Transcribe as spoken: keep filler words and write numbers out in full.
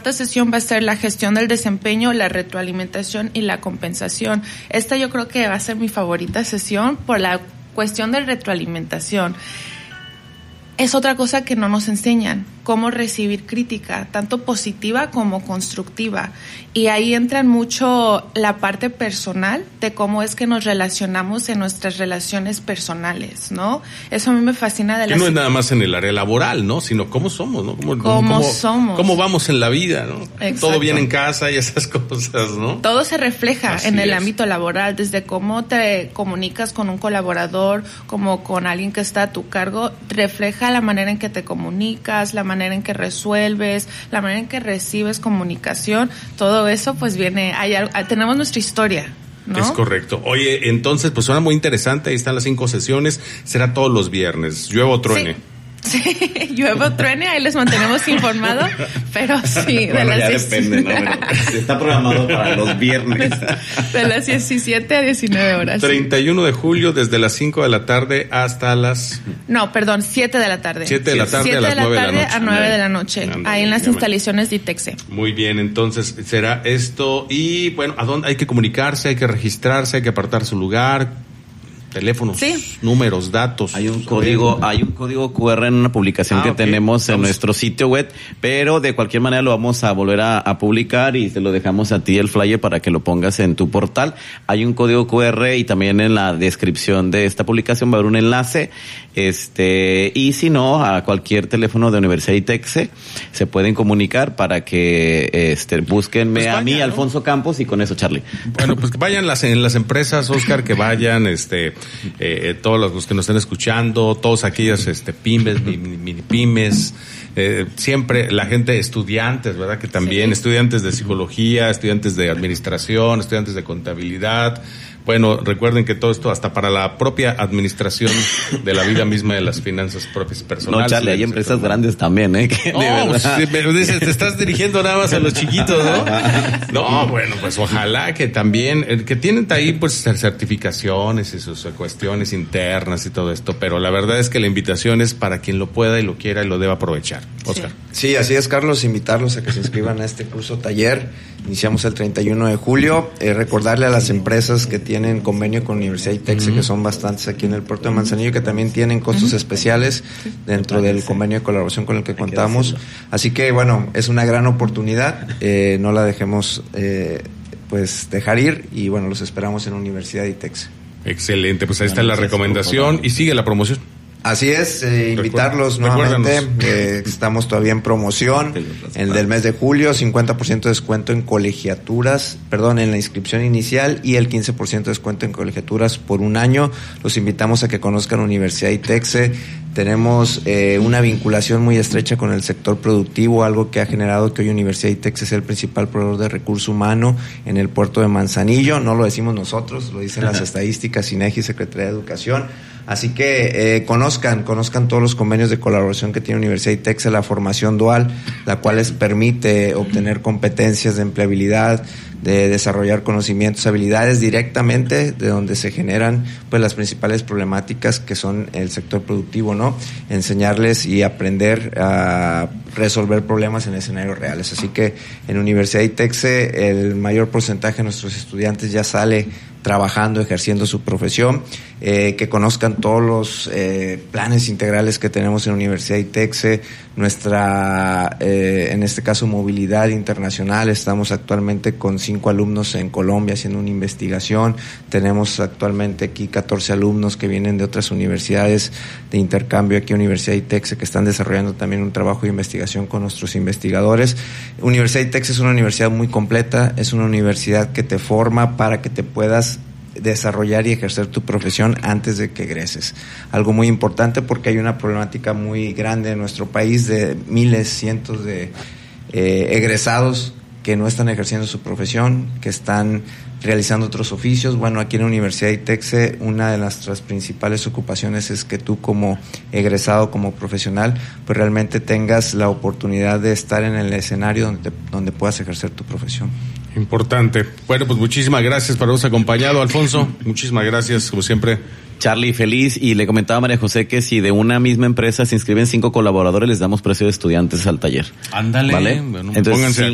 cuarta sesión va a ser la gestión del desempeño, la retroalimentación y la compensación. Esta yo creo que va a ser mi favorita sesión por la cuestión de retroalimentación. Es otra cosa que no nos enseñan, cómo recibir crítica, tanto positiva como constructiva. Y ahí entra mucho la parte personal de cómo es que nos relacionamos en nuestras relaciones personales, ¿no? Eso a mí me fascina de la... Que no es nada más en el área laboral, ¿no? Sino cómo somos, ¿no? Cómo, cómo, cómo somos. Cómo vamos en la vida, ¿no? Exacto. Todo bien en casa y esas cosas, ¿no? Todo se refleja Así en el es. ámbito laboral, desde cómo te comunicas con un colaborador, como con alguien que está a tu cargo, refleja la manera en que te comunicas, la manera en que resuelves, la manera en que recibes comunicación, todo eso pues viene, hay, tenemos nuestra historia, ¿no? Es correcto. Oye, entonces pues suena muy interesante, ahí están las cinco sesiones, será todos los viernes, llueva o truene. Sí. Sí, llueve o truene, ahí les mantenemos informados, pero sí, bueno, de las ya diez... depende, ¿no? Bueno, está programado para los viernes. De las diecisiete a diecinueve horas. treinta y uno de julio, desde las cinco de la tarde hasta las... No, perdón, siete de la tarde. siete de la tarde siete a las de la nueve de la tarde noche. a nueve de la noche, Ándale, ahí en las ya me- instalaciones de ITEXE. Muy bien, entonces será esto. Y bueno, ¿a dónde hay que comunicarse? Hay que registrarse, hay que apartar su lugar, teléfonos, Sí. números, datos. Hay un código, hay un código cu erre en una publicación Ah, que ok. tenemos en Vamos. nuestro sitio web, pero de cualquier manera lo vamos a volver a, a publicar y te lo dejamos a ti el flyer para que lo pongas en tu portal. Hay un código cu erre y también en la descripción de esta publicación va a haber un enlace, este, y si no, a cualquier teléfono de Universidad ITEXE se pueden comunicar para que, este, búsquenme Pues a vaya, mí, ¿no? Alfonso Campos, y con eso, Charlie. Bueno, pues que vayan las, en las empresas, Oscar, que vayan, este, eh, todos los que nos estén escuchando, todos aquellas, este, pymes, mini, mini pymes, eh, siempre la gente, estudiantes, ¿verdad? Que también, Sí. estudiantes de psicología, estudiantes de administración, estudiantes de contabilidad. Bueno, recuerden que todo esto hasta para la propia administración de la vida misma de las finanzas propias personales. No, Charlie, hay empresas grandes también, ¿eh? Que de No, verdad. pues, sí, pero dices, te estás dirigiendo nada más a los chiquitos, ¿no? No, bueno, pues ojalá que también, eh, que tienen ahí pues certificaciones y sus eh, cuestiones internas y todo esto, pero la verdad es que la invitación es para quien lo pueda y lo quiera y lo deba aprovechar. Oscar. Sí, así es, Carlos, invitarlos a que se inscriban a este curso taller. Iniciamos el treinta y uno de julio. Eh, recordarle a las empresas que tienen convenio con Universidad ITEXE, uh-huh. que son bastantes aquí en el puerto de Manzanillo, que también tienen costos uh-huh. especiales dentro del convenio de colaboración con el que contamos. Así que, bueno, es una gran oportunidad. Eh, no la dejemos eh, pues dejar ir y, bueno, los esperamos en Universidad ITEXE. Excelente, pues ahí está la recomendación y sigue la promoción. Así es, eh, invitarlos Recuérdanos. nuevamente, eh, estamos todavía en promoción, en el del mes de julio, cincuenta por ciento de descuento en colegiaturas, perdón, en la inscripción inicial y el quince por ciento de descuento en colegiaturas por un año. Los invitamos a que conozcan Universidad ITEXE. Tenemos eh, una vinculación muy estrecha con el sector productivo, algo que ha generado que hoy Universidad ITEXE sea el principal proveedor de recurso humano en el puerto de Manzanillo. No lo decimos nosotros, lo dicen las estadísticas, INEGI, Secretaría de Educación. Así que eh, conozcan, conozcan todos los convenios de colaboración que tiene Universidad ITEXE, la formación dual, la cual les permite obtener competencias de empleabilidad, de desarrollar conocimientos, habilidades directamente de donde se generan pues las principales problemáticas que son el sector productivo, ¿no? Enseñarles y aprender a resolver problemas en escenarios reales. Así que en Universidad ITEXE el mayor porcentaje de nuestros estudiantes ya sale trabajando, ejerciendo su profesión, eh, que conozcan todos los eh, planes integrales que tenemos en Universidad ITEXE, nuestra, eh, en este caso, movilidad internacional. Estamos actualmente con cinco alumnos en Colombia haciendo una investigación. Tenemos actualmente aquí catorce alumnos que vienen de otras universidades de intercambio aquí a Universidad ITEXE, que están desarrollando también un trabajo de investigación con nuestros investigadores. Universidad ITEXE es una universidad muy completa, es una universidad que te forma para que te puedas desarrollar y ejercer tu profesión antes de que egreses. Algo muy importante porque hay una problemática muy grande en nuestro país de miles, cientos de eh, egresados que no están ejerciendo su profesión, que están realizando otros oficios. Bueno, aquí en la Universidad ITEXE una de nuestras principales ocupaciones es que tú como egresado, como profesional, pues realmente tengas la oportunidad de estar en el escenario donde, te, donde puedas ejercer tu profesión. Importante. Bueno, pues muchísimas gracias por habernos acompañado, Alfonso. Muchísimas gracias, como siempre. Charlie, feliz. Y le comentaba a María José que si de una misma empresa se inscriben cinco colaboradores, les damos precio de estudiantes al taller. Ándale. ¿Vale? Bueno, entonces, pónganse sí,